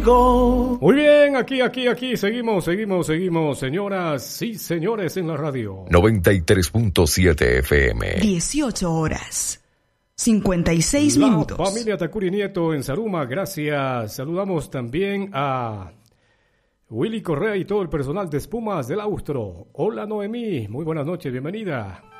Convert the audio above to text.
contigo. Muy bien, aquí, seguimos, señoras y señores en la radio. 93.7 FM. 18 horas, 56 minutos. La familia Takuri Nieto en Zaruma, gracias. Saludamos también a Willy Correa y todo el personal de Espumas del Austro. Hola Noemí, muy buenas noches, bienvenida.